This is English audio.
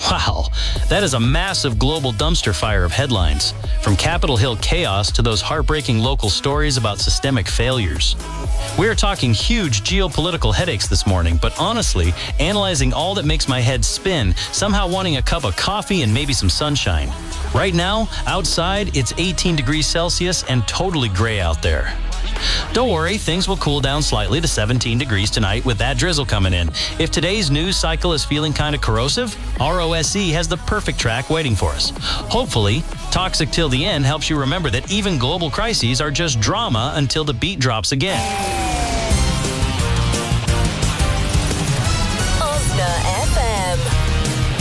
Wow, that is a massive global dumpster fire of headlines. From Capitol Hill chaos to those heartbreaking local stories about systemic failures. We're talking huge geopolitical headaches this morning, but honestly, analyzing all that makes my head spin, somehow wanting a cup of coffee and maybe some sunshine. Right now, outside, it's 18 degrees Celsius and totally gray out there. Don't worry, things will cool down slightly to 17 degrees tonight with that drizzle coming in. If today's news cycle is feeling kind of corrosive, ROSE has the perfect track waiting for us. Hopefully, Toxic Till the End helps you remember that even global crises are just drama until the beat drops again.